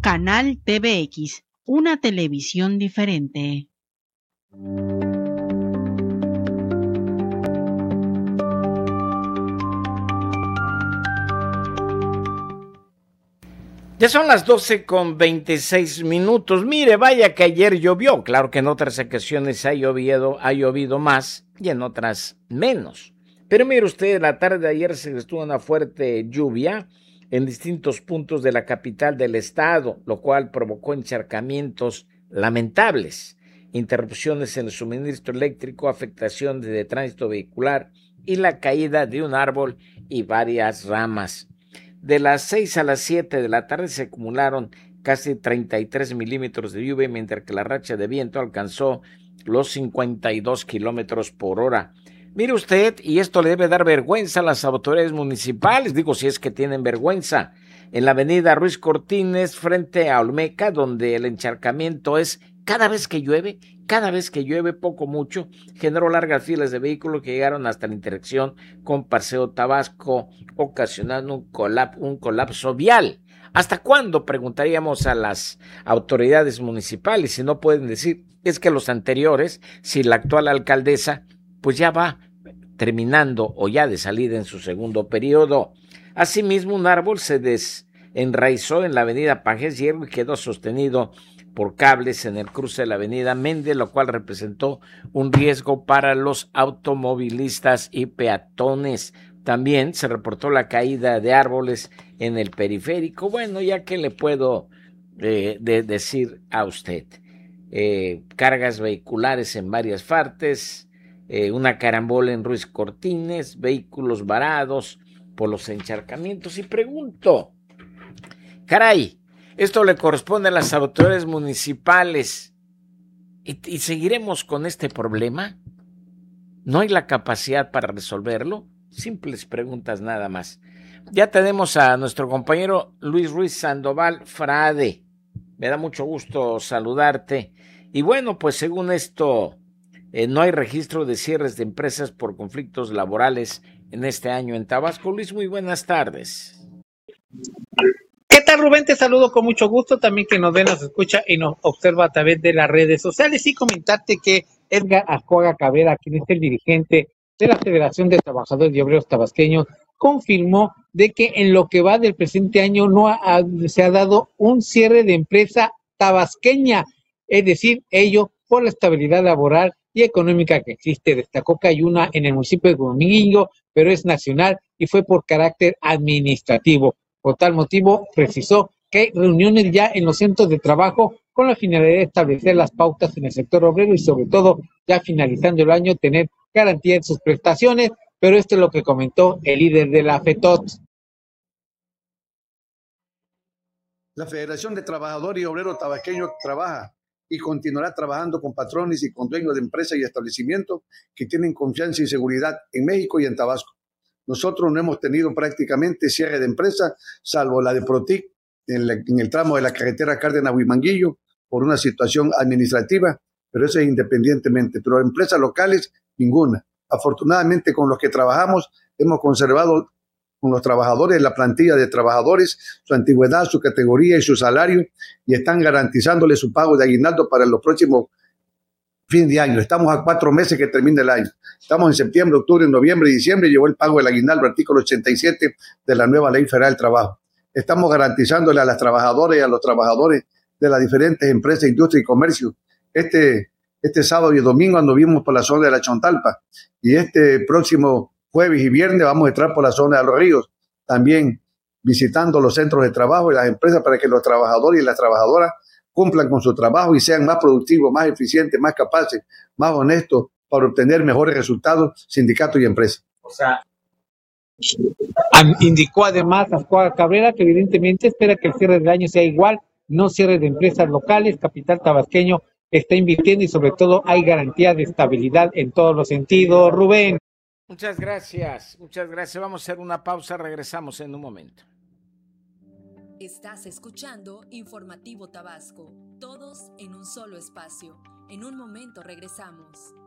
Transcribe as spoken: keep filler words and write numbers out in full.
Canal T V X, una televisión diferente. Ya son las doce con veintiséis minutos. Mire, vaya que ayer llovió. Claro que en otras ocasiones ha llovido, ha llovido más y en otras menos. Pero mire usted, la tarde de ayer se estuvo una fuerte lluvia en distintos puntos de la capital del estado, lo cual provocó encharcamientos lamentables, interrupciones en el suministro eléctrico, afectaciones de tránsito vehicular y la caída de un árbol y varias ramas. De las seis a las siete de la tarde se acumularon casi treinta y tres milímetros de lluvia, mientras que la racha de viento alcanzó los cincuenta y dos kilómetros por hora. Mire usted, y esto le debe dar vergüenza a las autoridades municipales, digo si es que tienen vergüenza, en la avenida Ruiz Cortines, frente a Olmeca, donde el encharcamiento es cada vez que llueve, cada vez que llueve, poco mucho, generó largas filas de vehículos que llegaron hasta la interacción con Paseo Tabasco, ocasionando un, colap- un colapso vial. ¿Hasta cuándo? Preguntaríamos a las autoridades municipales, si no pueden decir, es que los anteriores, si la actual alcaldesa, pues ya va terminando o ya de salida en su segundo periodo. Asimismo, un árbol se desenraizó en la avenida Pajes Hierro y quedó sostenido por cables en el cruce de la avenida Méndez, lo cual representó un riesgo para los automovilistas y peatones. También se reportó la caída de árboles en el periférico. Bueno, ya que le puedo eh, de decir a usted, eh, cargas vehiculares en varias partes, eh, una carambola en Ruiz Cortines, vehículos varados por los encharcamientos. Y pregunto, caray, esto le corresponde a las autoridades municipales. ¿Y, y seguiremos con este problema? ¿No hay la capacidad para resolverlo? Simples preguntas nada más. Ya tenemos a nuestro compañero Luis Ruiz Sandoval Frade. Me da mucho gusto saludarte. Y bueno, pues según esto, eh, no hay registro de cierres de empresas por conflictos laborales en este año en Tabasco. Luis, muy buenas tardes. ¿Qué tal, Rubén? Te saludo con mucho gusto, también que nos ve, nos escucha y nos observa a través de las redes sociales, y comentarte que Edgar Ascoaga Cabrera, quien es el dirigente de la Federación de Trabajadores y Obreros Tabasqueños, confirmó de que en lo que va del presente año no ha, se ha dado un cierre de empresa tabasqueña, es decir, ello por la estabilidad laboral y económica que existe. Destacó que hay una en el municipio de Gomillo, pero es nacional y fue por carácter administrativo. Por tal motivo, precisó que hay reuniones ya en los centros de trabajo con la finalidad de establecer las pautas en el sector obrero y, sobre todo, ya finalizando el año, tener garantía en sus prestaciones, pero esto es lo que comentó el líder de la FETOT. La Federación de Trabajadores y Obreros Tabasqueños trabaja y continuará trabajando con patrones y con dueños de empresas y establecimientos que tienen confianza y seguridad en México y en Tabasco. Nosotros no hemos tenido prácticamente cierre de empresa, salvo la de Protic en, la, en el tramo de la carretera Cárdenas-Huimanguillo, por una situación administrativa, pero eso es independientemente. Pero empresas locales, ninguna. Afortunadamente, con los que trabajamos, hemos conservado con los trabajadores la plantilla de trabajadores, su antigüedad, su categoría y su salario, y están garantizándole su pago de aguinaldo para los próximos fin de año. Estamos a cuatro meses que termine el año. Estamos en septiembre, octubre, noviembre y diciembre. Llegó el pago del aguinaldo, artículo ochenta y siete de la nueva Ley Federal del Trabajo. Estamos garantizándole a las trabajadoras y a los trabajadores de las diferentes empresas, industria y comercio. Este, este sábado y domingo anduvimos por la zona de la Chontalpa, y este próximo jueves y viernes vamos a entrar por la zona de los ríos, también visitando los centros de trabajo y las empresas para que los trabajadores y las trabajadoras cumplan con su trabajo y sean más productivos, más eficientes, más capaces, más honestos para obtener mejores resultados, sindicatos y empresas. O sea, indicó además Ascoaga Cabrera que evidentemente espera que el cierre del año sea igual, no cierre de empresas locales. Capital Tabasqueño está invirtiendo y sobre todo hay garantía de estabilidad en todos los sentidos. Rubén. Muchas gracias, muchas gracias. Vamos a hacer una pausa, regresamos en un momento. Estás escuchando Informativo Tabasco, todos en un solo espacio. En un momento regresamos.